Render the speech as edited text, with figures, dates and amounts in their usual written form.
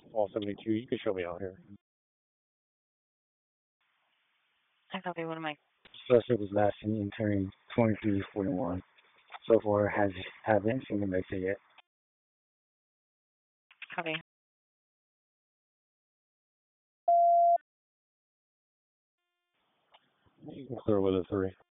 All 72. You can show me out here. I copy one of my. Suspect was last seen entering 2341. So far, haven't seen him exit yet. Copy. You can clear with a 3.